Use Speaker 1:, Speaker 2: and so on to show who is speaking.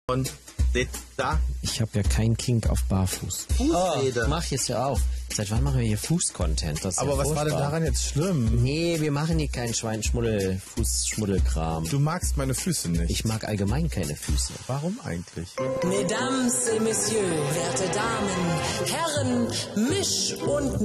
Speaker 1: Und da.
Speaker 2: Ich habe ja keinen Kink auf Barfuß.
Speaker 1: Fußrede.
Speaker 2: Mach ich jetzt ja auch. Seit wann machen wir hier Fuß-Content?
Speaker 3: Aber was war denn daran jetzt schlimm?
Speaker 2: Nee, wir machen hier keinen Fußschmuddelkram.
Speaker 3: Du magst meine Füße nicht.
Speaker 2: Ich mag allgemein keine Füße.
Speaker 3: Warum eigentlich?
Speaker 4: Mesdames et Messieurs, werte Damen, Herren, Misch und